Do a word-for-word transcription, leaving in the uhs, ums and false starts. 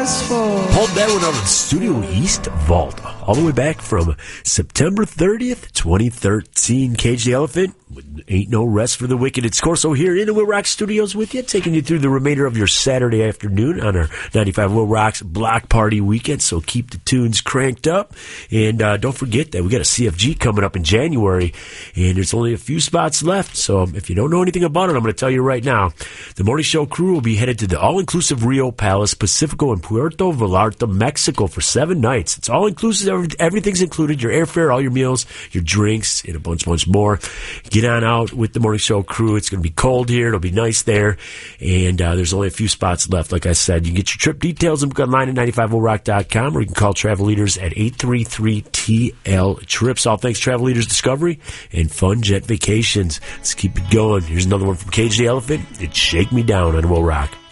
Asphalt. Hold that one out of the Studio East Vault, all the way back from September thirtieth, twenty thirteen. Cage the Elephant, Ain't No Rest for the Wicked. It's Corso here in the Will Rock Studios with you, taking you through the remainder of your Saturday afternoon on our ninety-five Will Rock's Block Party Weekend, so keep the tunes cranked up. And uh, don't forget that we got a C F G coming up in January, and there's only a few spots left, so if you don't know anything about it, I'm going to tell you right now. The Morning Show crew will be headed to the all-inclusive Rio Palace Pacifico in Puerto Vallarta, Mexico for seven nights. It's all-inclusive. Everything's included, your airfare, all your meals, your drinks, and a bunch, bunch more. Get on out with the Morning Show crew. It's going to be cold here. It'll be nice there, and uh, there's only a few spots left. Like I said, you can get your trip details and book online at ninety-five will rock dot com, or you can call Travel Leaders at eight three three T L Trips. All thanks Travel Leaders Discovery and Fun Jet Vacations. Let's keep it going. Here's another one from Cage the Elephant. It's Shake Me Down on Will Rock.